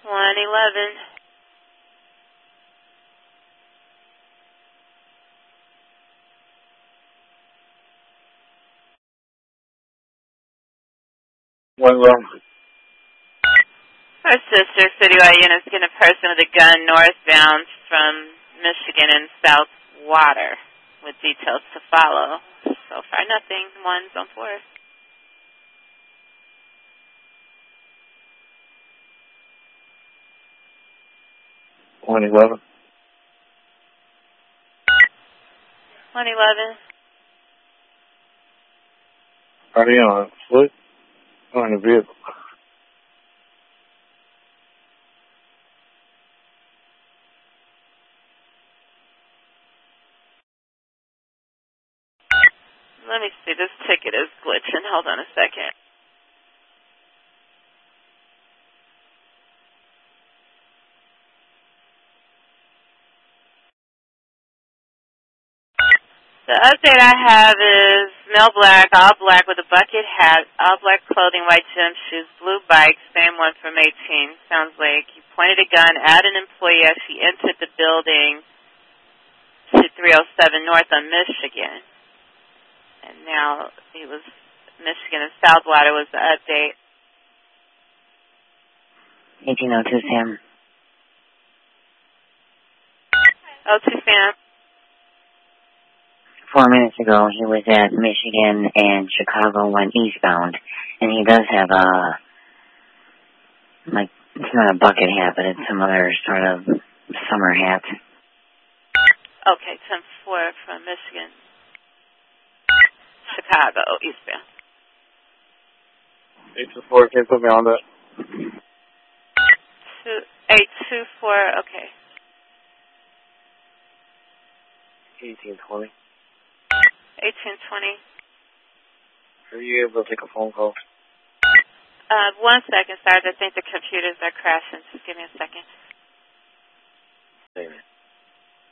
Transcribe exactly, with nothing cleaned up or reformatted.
one eleven. One eleven. First District, Citywide units getting a person with a gun northbound from Michigan and South Water with details to follow. So far, nothing. One's on four. One eleven. One eleven. Are they on foot or in a vehicle? Let me see. This ticket is glitching. Hold on a second. The update I have is male black, all black with a bucket hat, all black clothing, white gym shoes, blue bike, same one from eighteen. Sounds like he pointed a gun at an employee as she entered the building to three oh seven North on Michigan. And now he was Michigan and Southwater was the update. eighteen oh two Sam. oh two Sam. Four minutes ago, he was at Michigan and Chicago went eastbound, and he does have a, like, it's not a bucket hat, but it's some other sort of summer hat. Okay, ten four from Michigan. Chicago, eastbound. Eight two four. Can you put me on that? Two eight two four. Okay. Eighteen twenty. Eighteen twenty. Are you able to take a phone call? Uh, one second, Sarge. I think the computers are crashing. Just give me a second.